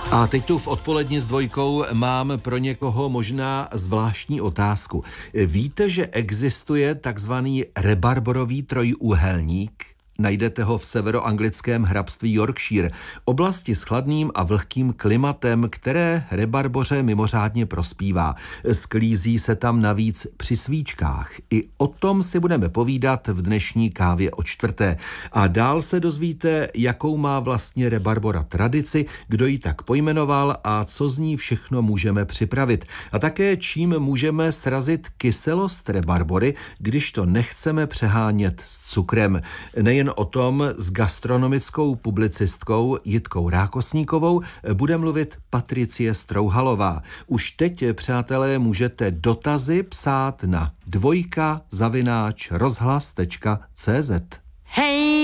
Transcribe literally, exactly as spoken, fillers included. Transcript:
A teď tu v odpoledni s dvojkou mám pro někoho možná zvláštní otázku. Víte, že existuje takzvaný rebarborový trojúhelník? Najdete ho v severoanglickém hrabství Yorkshire, oblasti s chladným a vlhkým klimatem, které rebarboře mimořádně prospívá. Sklízí se tam navíc při svíčkách. I o tom si budeme povídat v dnešní kávě o čtvrté. A dál se dozvíte, jakou má vlastně rebarbora tradici, kdo ji tak pojmenoval a co z ní všechno můžeme připravit. A také čím můžeme srazit kyselost rebarbory, když to nechceme přehánět s cukrem. Nejen o tom s gastronomickou publicistkou Jitkou Rákosníkovou bude mluvit Patricie Strouhalová. Už teď, přátelé, můžete dotazy psát na dvojka zavináč rozhlas tečka cé zet. Hej!